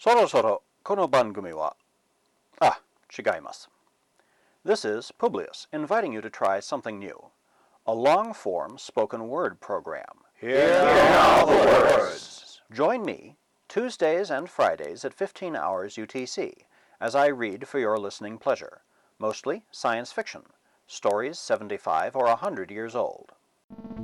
そろそろこの番組は、違います。This is Publius inviting you to try something new. A long-form spoken word program. Here are the words. Join me Tuesdays and Fridays at 15 hours UTC as I read for your listening pleasure, mostly science fiction, stories 75 or 100 years old.